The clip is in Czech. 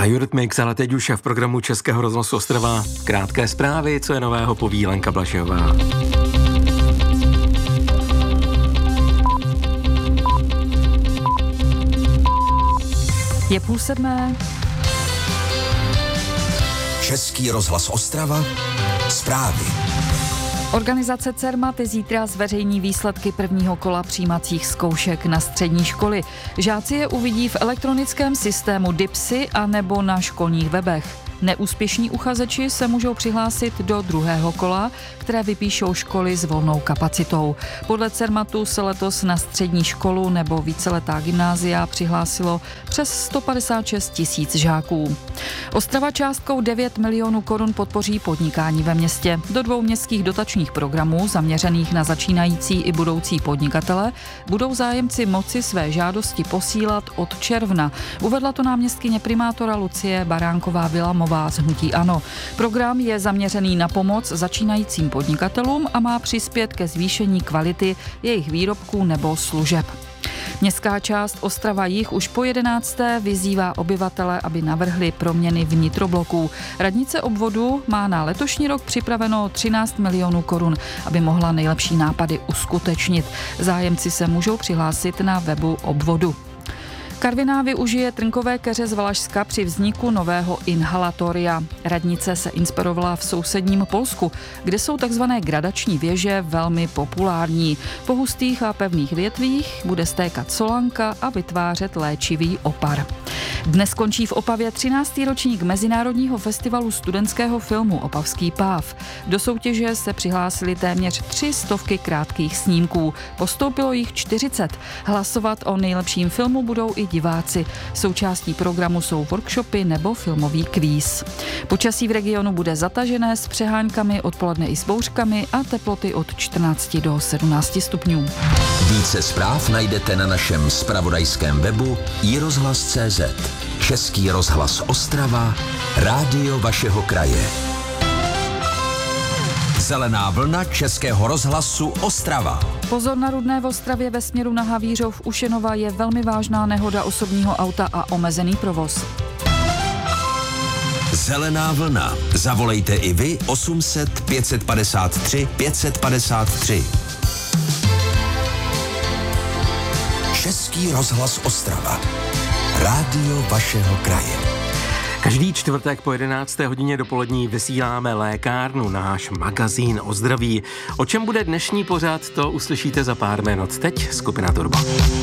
Eurythmics, ale teď už v programu Českého rozhlasu Ostrava krátké zprávy, co je nového, poví Lenka Blažejová. Je 6:30. Český rozhlas Ostrava, zprávy. Organizace Cermat zítra zveřejní výsledky prvního kola přijímacích zkoušek na střední školy. Žáci je uvidí v elektronickém systému DIPSy a nebo na školních webech. Neúspěšní uchazeči se můžou přihlásit do druhého kola, které vypíšou školy s volnou kapacitou. Podle Cermatu se letos na střední školu nebo víceletá gymnázia přihlásilo přes 156 000 žáků. Ostrava částkou 9 milionů korun podpoří podnikání ve městě. Do 2 městských dotačních programů zaměřených na začínající i budoucí podnikatele budou zájemci moci své žádosti posílat od června. Uvedla to náměstkyně primátora Lucie Baránková-Vilamová z hnutí ANO. Program je zaměřený na pomoc začínajícím podnikatelům a má přispět ke zvýšení kvality jejich výrobků nebo služeb. Městská část Ostrava Jih už po 11. vyzývá obyvatele, aby navrhli proměny vnitrobloků. Radnice obvodu má na letošní rok připraveno 13 milionů korun, aby mohla nejlepší nápady uskutečnit. Zájemci se můžou přihlásit na webu obvodu. Karviná využije trnkové keře z Valašska při vzniku nového inhalatoria. Radnice se inspirovala v sousedním Polsku, kde jsou takzvané gradační věže velmi populární. Po hustých a pevných větvích bude stékat solanka a vytvářet léčivý opar. Dnes končí v Opavě 13. ročník Mezinárodního festivalu studentského filmu Opavský páv. Do soutěže se přihlásili téměř 300 krátkých snímků. Postoupilo jich 40. Hlasovat o nejlepším filmu budou i diváci. Součástí programu jsou workshopy nebo filmový kvíz. Počasí v regionu bude zatažené s přeháňkami, odpoledne i s bouřkami a teploty od 14 do 17 stupňů. Více zpráv najdete na našem zpravodajském webu iRozhlas.cz. Český rozhlas Ostrava, rádio vašeho kraje. Zelená vlna Českého rozhlasu Ostrava. Pozor na Rudné v Ostravě ve směru na Havířov u Šenova je velmi vážná nehoda osobního auta a omezený provoz. Zelená vlna. Zavolejte i vy 800 553 553. Český rozhlas Ostrava. Rádio vašeho kraje. Každý čtvrtek po 11. hodině dopolední vysíláme lékárnu, náš magazín o zdraví. O čem bude dnešní pořad, to uslyšíte za pár minut. Teď skupina Turbo.